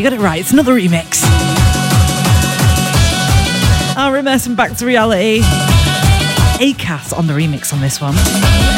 got it right. It's another remix. RMS and Back to Reality. ACAS on the remix on this one.